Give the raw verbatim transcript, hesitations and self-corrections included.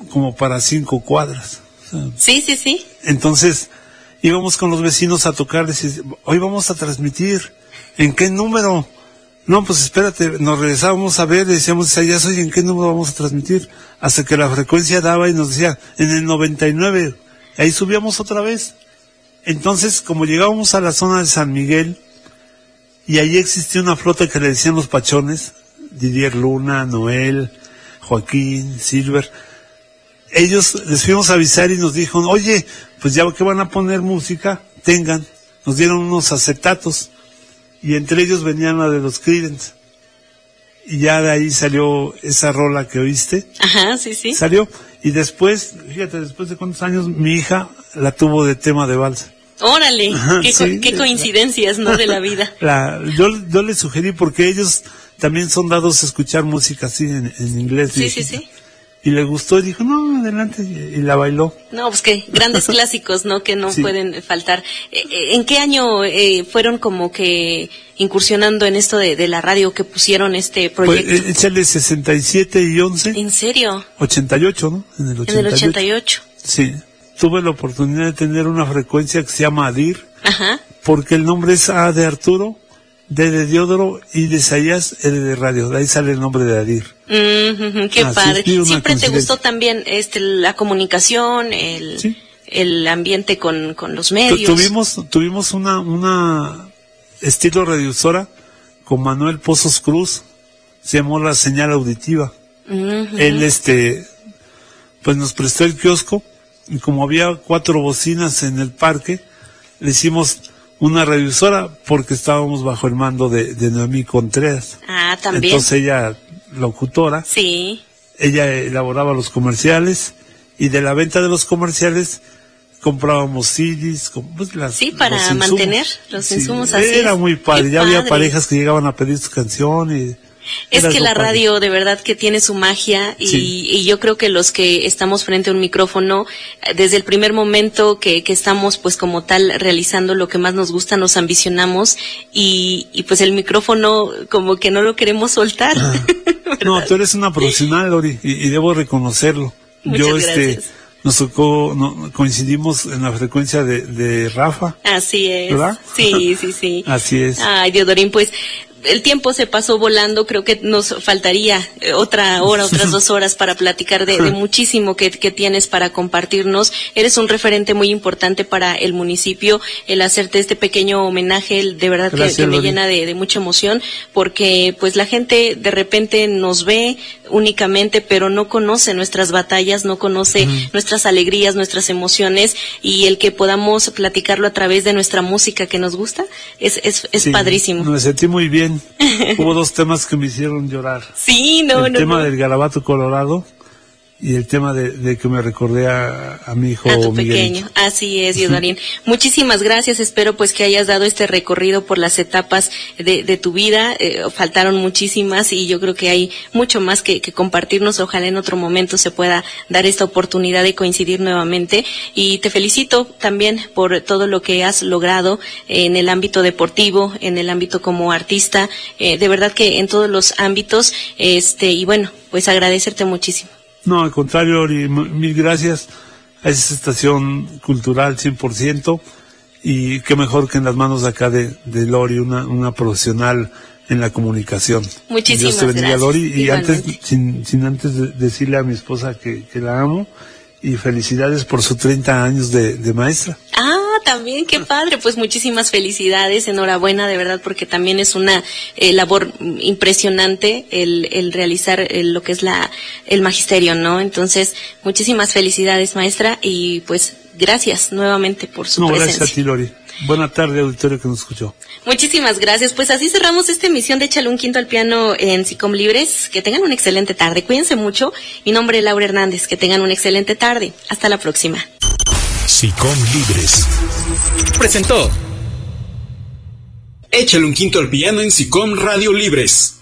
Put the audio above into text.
como para cinco cuadras. O sea, sí, sí, sí. Entonces, íbamos con los vecinos a tocar, decir, hoy vamos a transmitir, ¿en qué número? No, pues espérate, nos regresábamos a ver, decíamos, ya soy, ¿en qué número vamos a transmitir? Hasta que la frecuencia daba y nos decía, en el noventa y nueve, ahí subíamos otra vez. Entonces, como llegábamos a la zona de San Miguel, y ahí existía una flota que le decían los Pachones, Didier Luna, Noel, Joaquín, Silver, ellos les fuimos a avisar y nos dijeron, oye, pues ya que van a poner música, tengan, nos dieron unos acetatos, y entre ellos venían la de los Creedence, y ya de ahí salió esa rola que oíste. Ajá, sí, sí. Salió, y después, fíjate, después de cuántos años, mi hija la tuvo de tema de vals. Órale, Ajá, qué, sí, co- qué coincidencias, ¿no? De la vida. La, yo, yo les sugerí porque ellos también son dados a escuchar música así en, en inglés. Sí, y, sí, sí. Y le gustó y dijo, no, adelante, y, y la bailó. No, pues que grandes clásicos, ¿no? Que no Sí. pueden faltar. Eh, eh, ¿En qué año eh, fueron como que incursionando en esto de, de la radio, que pusieron este Pues, proyecto? eh, échale sesenta y siete y once. ¿En serio? ochenta y ocho, ¿no? En el ochenta y ocho. En el ochenta y ocho. Sí. Tuve la oportunidad de tener una frecuencia que se llama Adir, Ajá. porque el nombre es A de Arturo, D de Diodoro y de Isaías, L de Radio. De ahí sale el nombre de Adir. Mm, qué Así padre. es, una ¿Siempre te coincidencia. gustó también este la comunicación, el, Sí. el ambiente con, con los Tu- medios? Tuvimos, tuvimos una, una estilo radiodifusora con Manuel Pozos Cruz, se llamó La Señal Auditiva. Ujú. Él, este, pues nos prestó el kiosco, y como había cuatro bocinas en el parque, le hicimos una radiodifusora porque estábamos bajo el mando de, de Noemí Contreras. Ah, también. Entonces ella, locutora, Sí. ella elaboraba los comerciales, y de la venta de los comerciales comprábamos C Ds, con, pues, las, Sí, para los insumos. mantener los insumos, así Era es. muy padre, Qué ya había padre. parejas que llegaban a pedir su canción y... Es era que algo la padre. radio de verdad que tiene su magia y, Sí. y yo creo que los que estamos frente a un micrófono, eh, desde el primer momento que, que estamos pues como tal realizando lo que más nos gusta, nos ambicionamos y, y pues el micrófono como que no lo queremos soltar. Ah. No, ¿verdad? tú eres una profesional, Lori, y, y debo reconocerlo. Muchas Yo, este, gracias. nos tocó, no, coincidimos en la frecuencia de, de Rafa. Así es. ¿Verdad? Sí, sí, sí. Así es. Ay, Diodorín, pues el tiempo se pasó volando, creo que nos faltaría eh, otra hora, otras dos horas para platicar de, de muchísimo que, que tienes para compartirnos. Eres un referente muy importante para el municipio, el hacerte este pequeño homenaje, el- de verdad que, Gracias, que me Lori. llena de, de mucha emoción, porque pues la gente de repente nos ve únicamente, pero no conoce nuestras batallas, no conoce Ujú. nuestras alegrías, nuestras emociones, y el que podamos platicarlo a través de nuestra música que nos gusta, es, es, es Sí, padrísimo. Me sentí muy bien. Hubo dos temas que me hicieron llorar. Sí, no, el no, tema no. del garabato colorado y el tema de, de que me recordé a, a mi hijo A tu Miguelito. pequeño, así es, Diodorín. Muchísimas gracias, espero pues que hayas dado este recorrido por las etapas de, de tu vida, eh, faltaron muchísimas y yo creo que hay mucho más que, que compartirnos, ojalá en otro momento se pueda dar esta oportunidad de coincidir nuevamente y te felicito también por todo lo que has logrado en el ámbito deportivo, en el ámbito como artista, eh, de verdad que en todos los ámbitos, este, y bueno, pues agradecerte muchísimo. No, al contrario, Lori, m- mil gracias a esa estación cultural cien por ciento, y qué mejor que en las manos acá de, de Lori, una, una profesional en la comunicación. Muchísimas Dios te bendiga, gracias, Lori, y igualmente. antes, sin, sin antes de decirle a mi esposa que, que la amo, y felicidades por sus treinta años de, de maestra. Ah, también, qué padre, pues muchísimas felicidades, enhorabuena de verdad, porque también es una eh, labor impresionante el, el realizar eh, lo que es la el magisterio, ¿no? Entonces, muchísimas felicidades, maestra, y pues gracias nuevamente por su No, presencia. gracias a ti, Lori. Buena tarde, auditorio que nos escuchó. Muchísimas gracias. Pues así cerramos esta emisión de Échale un Quinto al Piano en SICOM Libres. Que tengan una excelente tarde. Cuídense mucho. Mi nombre es Laura Hernández. Que tengan una excelente tarde. Hasta la próxima. SICOM Libres presentó Échale un Quinto al Piano en SICOM Radio Libres.